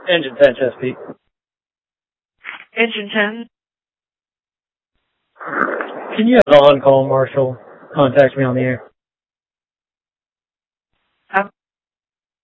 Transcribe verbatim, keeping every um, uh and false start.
Engine ten, Chesapeake. Engine ten. Can you have the on-call marshal contact me on the air?